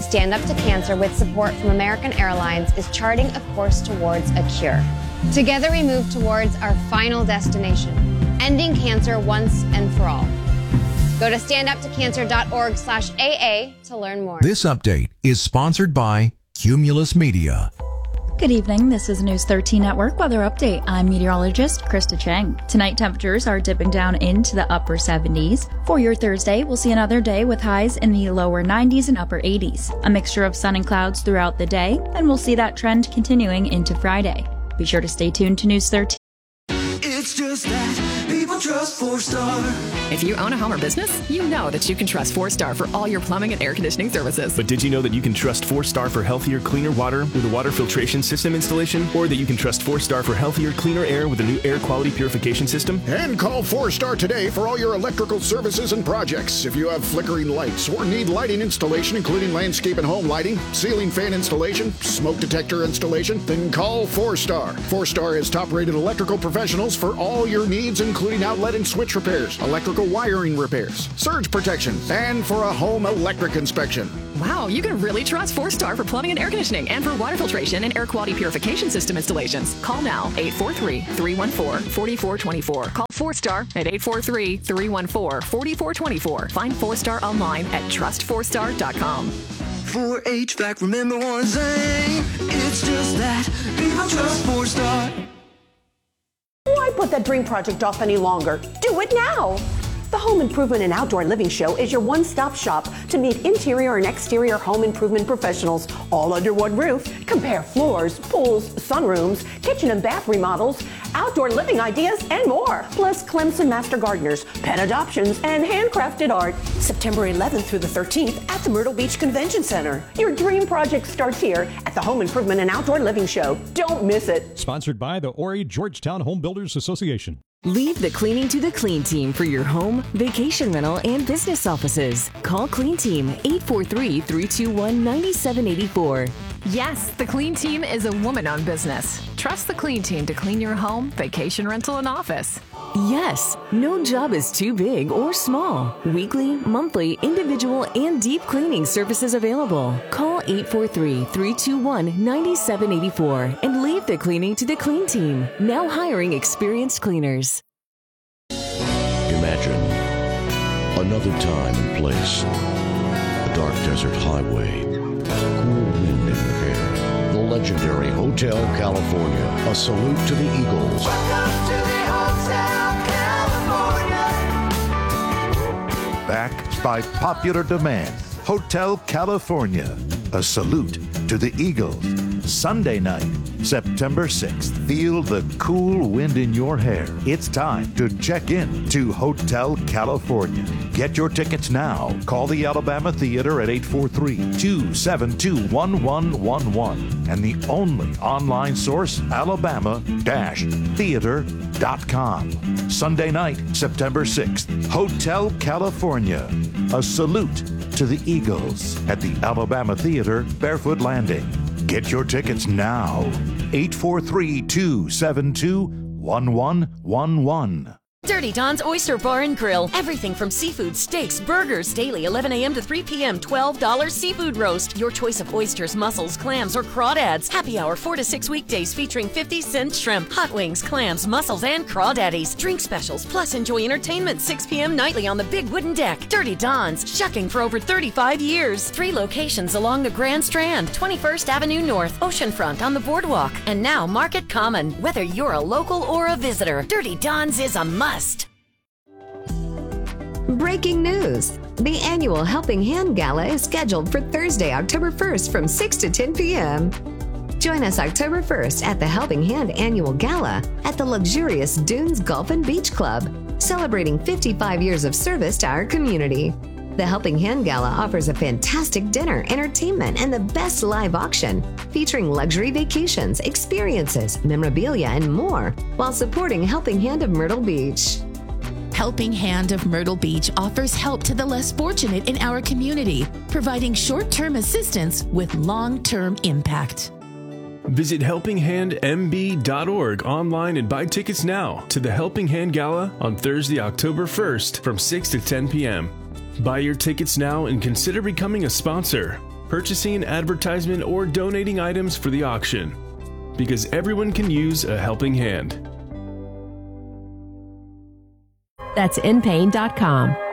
Stand Up to Cancer, with support from American Airlines, is charting a course towards a cure. Together we move towards our final destination, ending cancer once and for all. Go to standuptocancer.org/AA to learn more. This update is sponsored by Cumulus Media. Good evening. This is News 13 Network Weather Update. I'm meteorologist Krista Chang. Tonight, temperatures are dipping down into the upper 70s. For your Thursday, we'll see another day with highs in the lower 90s and upper 80s. A mixture of sun and clouds throughout the day, and we'll see that trend continuing into Friday. Be sure to stay tuned to News 13. It's just that people trust 4-Star. If you own a home or business, you know that you can trust 4-Star for all your plumbing and air conditioning services. But did you know that you can trust 4-Star for healthier, cleaner water with a water filtration system installation? Or that you can trust 4-Star for healthier, cleaner air with a new air quality purification system? And call 4-Star today for all your electrical services and projects. If you have flickering lights or need lighting installation, including landscape and home lighting, ceiling fan installation, smoke detector installation, then call 4-Star. 4-Star is top-rated electrical professionals for all your needs, including outlet and switch repairs, electrical wiring repairs, surge protection, and for a home electric inspection. Wow, you can really trust 4-Star for plumbing and air conditioning and for water filtration and air quality purification system installations. Call now, 843-314-4424. Call 4-Star at 843-314-4424. Find 4-Star online at trust4star.com. For HVAC, remember one thing. It's just that people trust 4-Star. Why put that dream project off any longer? Do it now! The Home Improvement and Outdoor Living Show is your one-stop shop to meet interior and exterior home improvement professionals all under one roof. Compare floors, pools, sunrooms, kitchen and bath remodels, outdoor living ideas, and more. Plus Clemson Master Gardeners, pet adoptions, and handcrafted art. September 11th through the 13th at the Myrtle Beach Convention Center. Your dream project starts here at the Home Improvement and Outdoor Living Show. Don't miss it. Sponsored by the Horry Georgetown Home Builders Association. Leave the cleaning to the Clean Team for your home, vacation rental, and business offices. Call Clean Team 843-321-9784. Yes, the Clean Team is a woman-owned business. Trust the Clean Team to clean your home, vacation rental, and office. Yes, no job is too big or small. Weekly, monthly, individual, and deep cleaning services available. Call 843-321-9784 and leave the cleaning to the Clean Team. Now hiring experienced cleaners. Imagine another time and place. A dark desert highway. Cool wind in your hair. The legendary Hotel California. A salute to the Eagles. Welcome to the Hotel California. Backed by popular demand, Hotel California. A salute to the Eagles. Sunday night, September 6th. Feel the cool wind in your hair. It's time to check in to Hotel California. Get your tickets now. Call the Alabama Theater at 843-272-1111. And the only online source, alabama-theater.com. Sunday night, September 6th. Hotel California. A salute to the Eagles at the Alabama Theater, Barefoot Landing. Get your tickets now. 843-272-1111. Dirty Don's Oyster Bar and Grill. Everything from seafood, steaks, burgers, daily 11 a.m. to 3 p.m. $12 seafood roast. Your choice of oysters, mussels, clams, or crawdads. Happy hour 4 to 6 weekdays featuring 50-cent shrimp, hot wings, clams, mussels, and crawdaddies. Drink specials, plus enjoy entertainment 6 p.m. nightly on the big wooden deck. Dirty Don's, shucking for over 35 years. 3 locations along the Grand Strand, 21st Avenue North, Oceanfront on the Boardwalk, and now Market Common. Whether you're a local or a visitor, Dirty Don's is a must. Breaking news. The annual Helping Hand Gala is scheduled for Thursday, October 1st from 6 to 10 p.m. Join us October 1st at the Helping Hand Annual Gala at the luxurious Dunes Golf and Beach Club, celebrating 55 years of service to our community. The Helping Hand Gala offers a fantastic dinner, entertainment, and the best live auction, featuring luxury vacations, experiences, memorabilia, and more, while supporting Helping Hand of Myrtle Beach. Helping Hand of Myrtle Beach offers help to the less fortunate in our community, providing short-term assistance with long-term impact. Visit helpinghandmb.org online and buy tickets now to the Helping Hand Gala on Thursday, October 1st from 6 to 10 p.m. Buy your tickets now and consider becoming a sponsor. purchasing, advertisement, or donating items for the auction. Because everyone can use a helping hand. That's InPain.com.